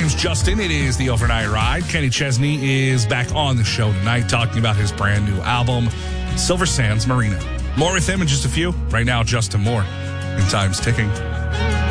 name's Justin. It is the Overnight Ride. Kenny Chesney is back on the show tonight talking about his brand new album, Silver Sands Marina. More with him in just a few. Right now, Justin Moore. And time's ticking.